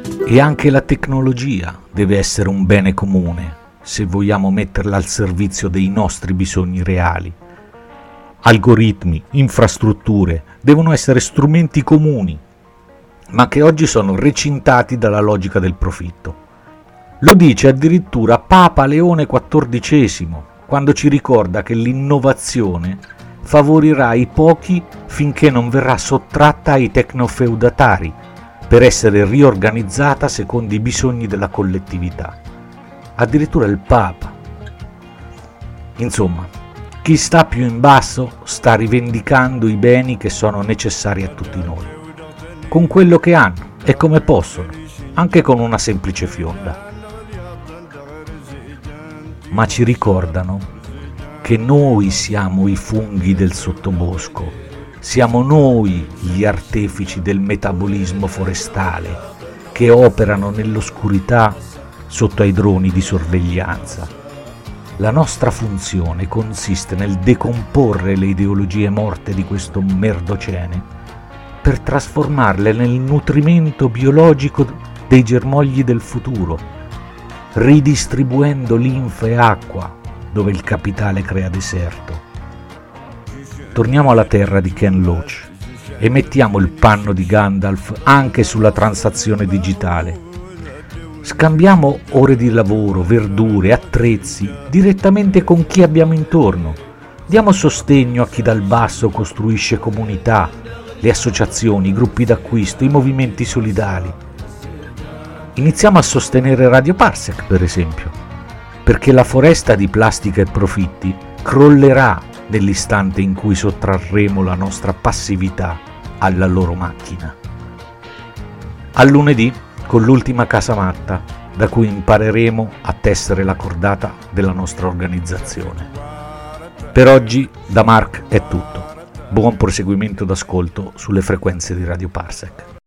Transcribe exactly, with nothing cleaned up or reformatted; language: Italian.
E anche la tecnologia deve essere un bene comune, se vogliamo metterla al servizio dei nostri bisogni reali. Algoritmi, infrastrutture devono essere strumenti comuni, ma che oggi sono recintati dalla logica del profitto. Lo dice addirittura Papa Leone quattordicesimo, quando ci ricorda che l'innovazione favorirà i pochi finché non verrà sottratta ai tecnofeudatari, per essere riorganizzata secondo i bisogni della collettività. Addirittura il Papa. Insomma, chi sta più in basso sta rivendicando i beni che sono necessari a tutti noi, con quello che hanno e come possono, anche con una semplice fionda. Ma ci ricordano che noi siamo i funghi del sottobosco, siamo noi gli artefici del metabolismo forestale che operano nell'oscurità sotto ai droni di sorveglianza. La nostra funzione consiste nel decomporre le ideologie morte di questo merdocene per trasformarle nel nutrimento biologico dei germogli del futuro, ridistribuendo linfa e acqua dove il capitale crea deserto. Torniamo alla terra di Ken Loach e mettiamo il panno di Gandalf anche sulla transazione digitale. Scambiamo ore di lavoro, verdure, attrezzi direttamente con chi abbiamo intorno. Diamo sostegno a chi dal basso costruisce comunità, le associazioni, i gruppi d'acquisto, i movimenti solidali. Iniziamo a sostenere Radio Parsec, per esempio, perché la foresta di plastica e profitti crollerà nell'istante in cui sottrarremo la nostra passività alla loro macchina. A lunedì con l'ultima casamatta, da cui impareremo a tessere la cordata della nostra organizzazione. Per oggi da Mark è tutto. Buon proseguimento d'ascolto sulle frequenze di Radio Parsec.